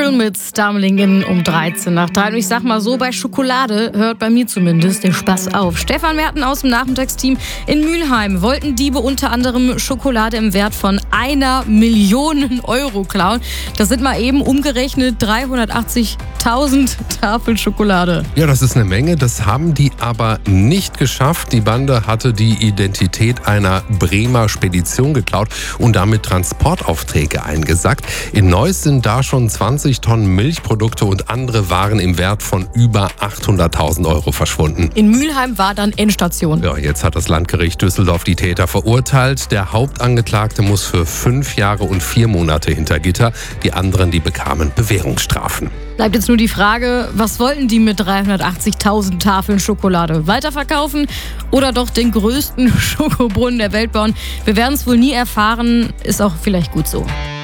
Meldung mit Stumbling um 13 nach 3. Und ich sag mal so, bei Schokolade hört bei mir zumindest der Spaß auf. Stefan Merten aus dem Nachmittagsteam in Mülheim wollten Diebe unter anderem Schokolade im Wert von 1 Million Euro klauen. Das sind mal eben umgerechnet 380.000 Tafeln Schokolade. Ja, das ist eine Menge. Das haben die aber nicht geschafft. Die Bande hatte die Identität einer Bremer Spedition geklaut und damit Transportaufträge eingesackt. In Neuss sind da schon 20 Tonnen Milchprodukte und andere Waren im Wert von über 800.000 Euro verschwunden. In Mülheim war dann Endstation. Ja, jetzt hat das Landgericht Düsseldorf die Täter verurteilt. Der Hauptangeklagte muss für 5 Jahre und 4 Monate hinter Gitter. Die anderen, die bekamen Bewährungsstrafen. Bleibt jetzt nur die Frage, was wollten die mit 380.000 Tafeln Schokolade? Weiterverkaufen oder doch den größten Schokobrunnen der Welt bauen? Wir werden es wohl nie erfahren, ist auch vielleicht gut so.